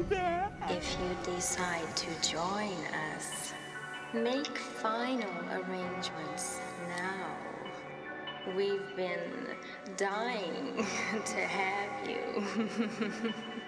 If you decide to join us, make final arrangements now. We've been dying to have you.